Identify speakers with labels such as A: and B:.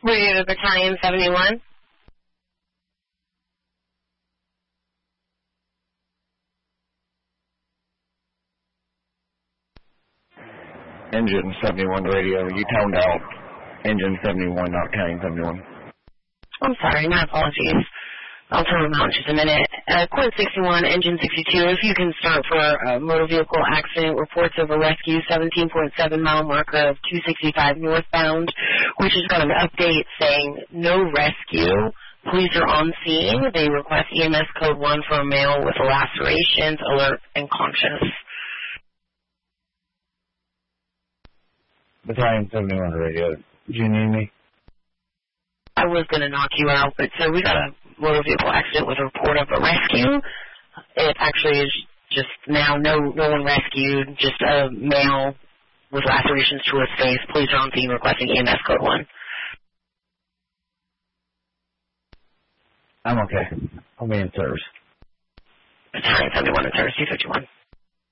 A: Radio Battalion 71.
B: Engine 71 radio, you toned out. Engine 71, not Battalion 71.
A: I'm sorry, my apologies. I'll turn them out in just a minute. Court 61, Engine 62, if you can start for a motor vehicle accident, reports of a rescue, 17.7 mile marker of 265 northbound, which is going to update saying no rescue. Police are on scene. They request EMS code 1 for a male with lacerations, alert, and conscious.
B: Battalion 71 radio, do you need me?
A: I was going to knock you out, but so we got a motor vehicle accident with a report of a rescue. It actually is just now no one rescued, just a male with lacerations to his face. Police are on scene requesting EMS code 1.
B: I'm okay. I'll be in service.
A: Battalion 71 in service, 251.